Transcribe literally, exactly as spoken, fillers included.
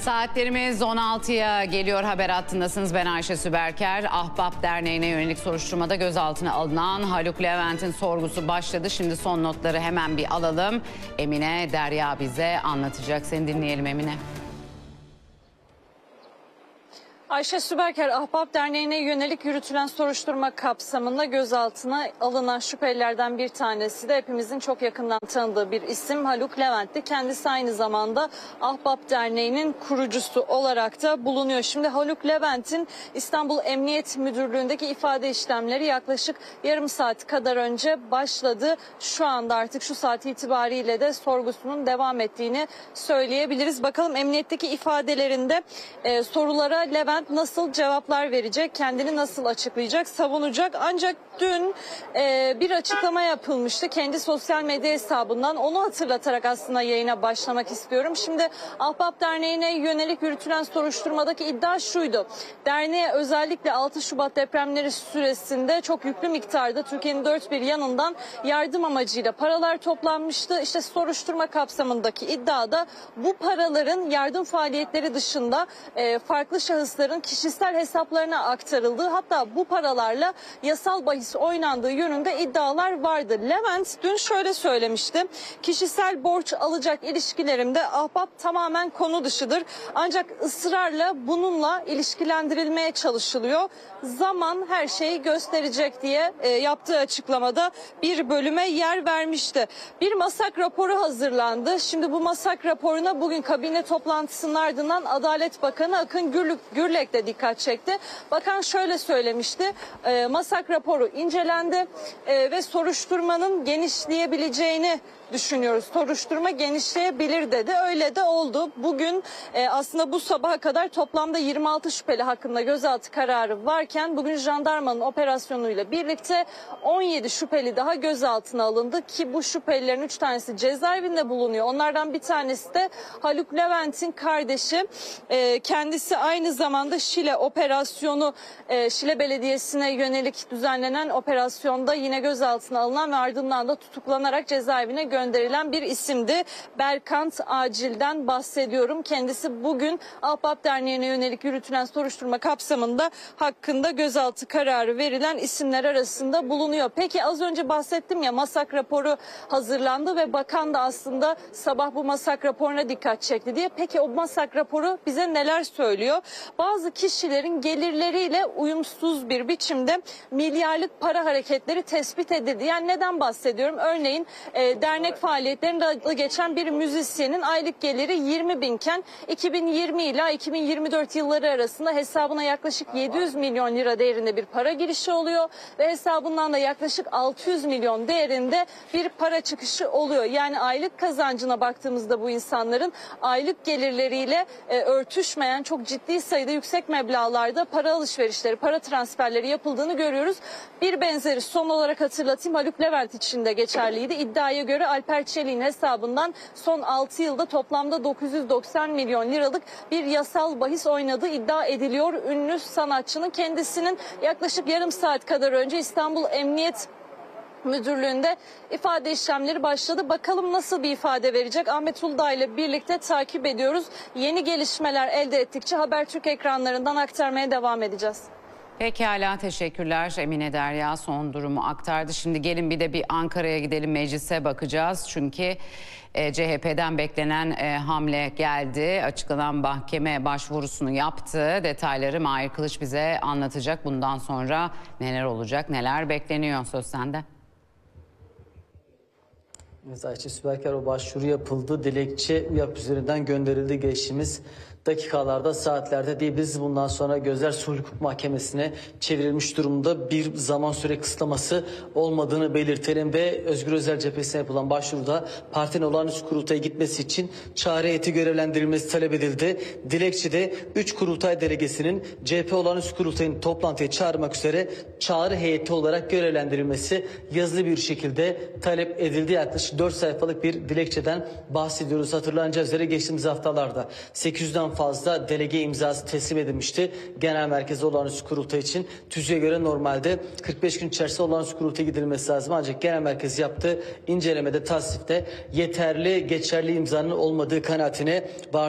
Saatlerimiz on altıya geliyor, haber hattındasınız. Ben Ayşe Süberker. Ahbap Derneği'ne yönelik soruşturmada gözaltına alınan Haluk Levent'in sorgusu başladı. Şimdi son notları hemen bir alalım. Emine Derya bize anlatacak. Seni dinleyelim Emine. Ayşe Süberker, Ahbap Derneği'ne yönelik yürütülen soruşturma kapsamında gözaltına alınan şüphelilerden bir tanesi de hepimizin çok yakından tanıdığı bir isim Haluk Levent'ti. Kendisi aynı zamanda Ahbap Derneği'nin kurucusu olarak da bulunuyor. Şimdi Haluk Levent'in İstanbul Emniyet Müdürlüğü'ndeki ifade işlemleri yaklaşık yarım saat kadar önce başladı. Şu anda artık şu saat itibariyle de sorgusunun devam ettiğini söyleyebiliriz. Bakalım emniyetteki ifadelerinde e, sorulara Levent nasıl cevaplar verecek, kendini nasıl açıklayacak, savunacak. Ancak dün e, bir açıklama yapılmıştı kendi sosyal medya hesabından. Onu hatırlatarak aslında yayına başlamak istiyorum. Şimdi Ahbap Derneği'ne yönelik yürütülen soruşturmadaki iddia şuydu. Derneğe özellikle altı Şubat depremleri süresinde çok yüklü miktarda Türkiye'nin dört bir yanından yardım amacıyla paralar toplanmıştı. İşte soruşturma kapsamındaki iddiada bu paraların yardım faaliyetleri dışında e, farklı şahısların kişisel hesaplarına aktarıldığı, hatta bu paralarla yasal bahis oynandığı yönünde iddialar vardı. Levent dün şöyle söylemişti. Kişisel borç alacak ilişkilerimde Ahbap tamamen konu dışıdır. Ancak ısrarla bununla ilişkilendirilmeye çalışılıyor. Zaman her şeyi gösterecek diye e, yaptığı açıklamada bir bölüme yer vermişti. Bir masak raporu hazırlandı. Şimdi bu masak raporuna bugün kabine toplantısının ardından Adalet Bakanı Akın Gürlük, Gürlek de dikkat çekti. Bakan şöyle söylemişti. E, masak raporu incelendi e, ve soruşturmanın genişleyebileceğini düşünüyoruz. Soruşturma genişleyebilir dedi. Öyle de oldu. Bugün e, aslında bu sabaha kadar toplamda yirmi altı şüpheli hakkında gözaltı kararı varken bugün jandarmanın operasyonuyla birlikte on yedi şüpheli daha gözaltına alındı ki bu şüphelilerin üç tanesi cezaevinde bulunuyor. Onlardan bir tanesi de Haluk Levent'in kardeşi. E, kendisi aynı zamanda Şile operasyonu, e, Şile Belediyesi'ne yönelik düzenlenen operasyonda yine gözaltına alınan ve ardından da tutuklanarak cezaevine gönderilen bir isimdi. Berkant Acil'den bahsediyorum. Kendisi bugün Ahbap Derneği'ne yönelik yürütülen soruşturma kapsamında hakkında gözaltı kararı verilen isimler arasında bulunuyor. Peki az önce bahsettim ya, masak raporu hazırlandı ve bakan da aslında sabah bu masak raporuna dikkat çekti diye. Peki o masak raporu bize neler söylüyor? Bazı kişilerin gelirleriyle uyumsuz bir biçimde milyarlık para hareketleri tespit edildi. Yani neden bahsediyorum? Örneğin e, dernek faaliyetlerinde adı geçen bir müzisyenin aylık geliri yirmi binken iki bin yirmi ila iki bin yirmi dört yılları arasında hesabına yaklaşık yedi yüz milyon lira değerinde bir para girişi oluyor ve hesabından da yaklaşık altı yüz milyon değerinde bir para çıkışı oluyor. Yani aylık kazancına baktığımızda bu insanların aylık gelirleriyle e, örtüşmeyen çok ciddi sayıda yüksek meblağlarda para alışverişleri, para transferleri yapıldığını görüyoruz. Bir benzeri son olarak hatırlatayım, Haluk Levent için de geçerliydi. İddiaya göre Alper Çelik'in hesabından son altı yılda toplamda dokuz yüz doksan milyon liralık bir yasal bahis oynadığı iddia ediliyor. Ünlü sanatçının kendisinin yaklaşık yarım saat kadar önce İstanbul Emniyet Müdürlüğü'nde ifade işlemleri başladı. Bakalım nasıl bir ifade verecek? Ahmet Uludağ ile birlikte takip ediyoruz. Yeni gelişmeler elde ettikçe Habertürk ekranlarından aktarmaya devam edeceğiz. Pekala, teşekkürler. Emine Derya son durumu aktardı. Şimdi gelin bir de bir Ankara'ya gidelim, meclise bakacağız. Çünkü e, C H P'den beklenen e, hamle geldi. Açıklanan mahkeme başvurusunu yaptı. Detayları Mahir Kılıç bize anlatacak. Bundan sonra neler olacak, neler bekleniyor? Söz sende. Ayşe Süberker, o başvuru yapıldı. Dilekçe UYAP üzerinden gönderildi geçtiğimiz dakikalarda, saatlerde diyebiliriz. Bundan sonra gözler Sulh Hukuk Mahkemesi'ne çevrilmiş durumda. Bir zaman süre kısıtlaması olmadığını belirtelim ve Özgür Özel cephesine yapılan başvuruda partinin olağanüstü kurultaya gitmesi için çağrı heyeti görevlendirilmesi talep edildi. Dilekçede üç kurultay delegesinin C H P olağanüstü kurultayını toplantıya çağırmak üzere çağrı heyeti olarak görevlendirilmesi yazılı bir şekilde talep edildi. Yaklaşık dört sayfalık bir dilekçeden bahsediyoruz. Hatırlanacağı üzere geçtiğimiz haftalarda sekiz yüzden fazla delege imzası teslim edilmişti genel merkez olağanüstü kurultay için. TÜZÜ'ye göre normalde kırk beş gün içerisinde olağanüstü kurultaya gidilmesi lazım. Ancak genel merkez yaptığı incelemede, tasnifte yeterli, geçerli imzanın olmadığı kanaatine var.